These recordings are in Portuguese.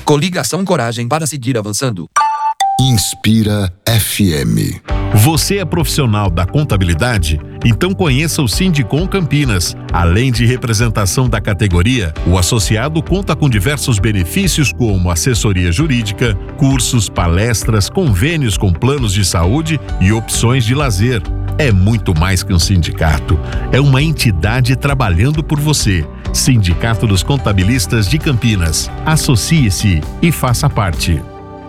Coligação Coragem para seguir avançando. Inspira FM. Você é profissional da contabilidade? Então conheça o Sindicom Campinas. Além de representação da categoria, o associado conta com diversos benefícios como assessoria jurídica, cursos, palestras, convênios com planos de saúde e opções de lazer. É muito mais que um sindicato. É uma entidade trabalhando por você. Sindicato dos Contabilistas de Campinas. Associe-se e faça parte.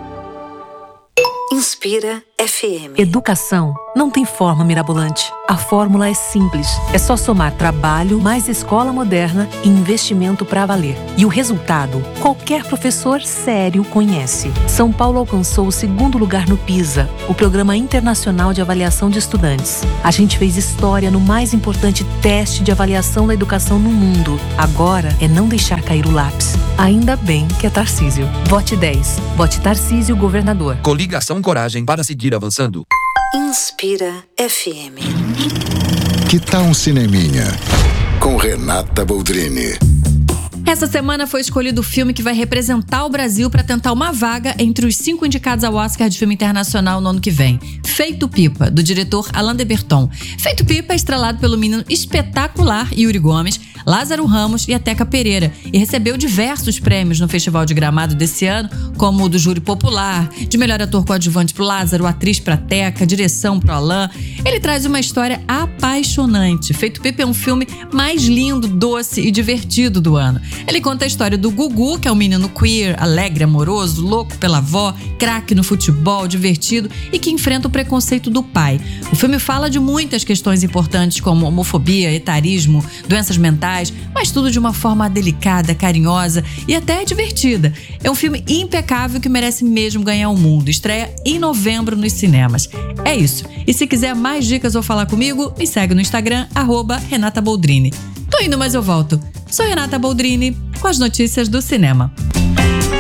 Inspira FM. Educação não tem forma mirabolante. A fórmula é simples. É só somar trabalho mais escola moderna e investimento para valer. E o resultado, qualquer professor sério conhece. São Paulo alcançou o 2º lugar no PISA, o Programa Internacional de Avaliação de Estudantes. A gente fez história no mais importante teste de avaliação da educação no mundo. Agora é não deixar cair o lápis. Ainda bem que é Tarcísio. Vote 10. Vote Tarcísio, governador. Coligação Coragem para seguir avançando. Inspira FM. Que tal um cineminha? Com Renata Boldrini. Essa semana foi escolhido o filme que vai representar o Brasil para tentar uma vaga entre os 5 indicados ao Oscar de filme internacional no ano que vem. Feito Pipa, do diretor Alain de Botton. Feito Pipa é estrelado pelo menino espetacular Yuri Gomes, Lázaro Ramos e a Teca Pereira, e recebeu diversos prêmios no Festival de Gramado desse ano, como o do Júri Popular, de melhor ator coadjuvante pro Lázaro, atriz pra Teca, direção pro Alain. Ele traz uma história apaixonante. Feito Pipa é um filme mais lindo, doce e divertido do ano. Ele conta a história do Gugu, que é um menino queer, alegre, amoroso, louco pela avó, craque no futebol, divertido e que enfrenta o preconceito do pai. O filme fala de muitas questões importantes como homofobia, etarismo, doenças mentais, mas tudo de uma forma delicada, carinhosa e até divertida. É um filme impecável que merece mesmo ganhar o mundo. Estreia em novembro nos cinemas. É isso. E se quiser mais dicas ou falar comigo, me segue no Instagram, @Renata Boldrini. Tô indo, mas eu volto. Sou Renata Boldrini com as notícias do cinema.